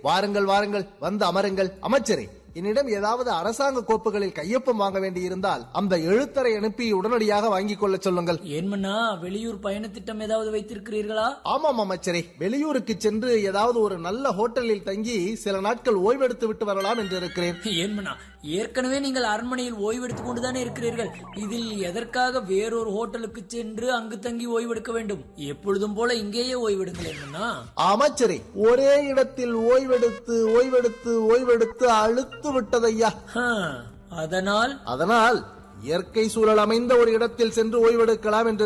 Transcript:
வாருங்கள் வாருங்கள், வந்து அமருங்கள். அமைச்சரே, என்னிடம் ஏதாவது அரசாங்க கோப்புகளில் கையொப்பம் வாங்க வேண்டியிருந்தால் அந்த எழுத்தரை அனுப்பி உடனடியாக வாங்கிக் கொள்ள சொல்லுங்கள். ஏன்மண்ணா, வெளியூர் பயண திட்டம் ஏதாவது வைத்திருக்கிறீர்களா? ஆமாம் அமைச்சரே, வெளியூருக்கு சென்று ஏதாவது ஒரு நல்ல ஹோட்டலில் தங்கி சில நாட்கள் ஓய்வெடுத்து விட்டு வரலாம் என்று இருக்கிறேன். ஏன்மண்ணா, ஏற்கனவே நீங்கள் அரண்மனையில் ஓய்வெடுத்துக் கொண்டுதானே இருக்கிறீர்கள். இதில் எதற்காக வேறொரு ஹோட்டலுக்கு சென்று அங்கு தங்கி ஓய்வெடுக்க வேண்டும்? எப்பொழுதும் போல இங்கேயே ஓய்வெடுங்கள். ஏன்மண்ணா அமைச்சரே, ஒரே இடத்தில் ஓய்வெடுத்து ஓய்வெடுத்து ஓய்வெடுத்து அழுத்து விட்டதையா. அதனால் இயற்கை சூழல் அமைந்த ஒரு இடத்தில் சென்று ஓய்வெடுக்கலாம் என்று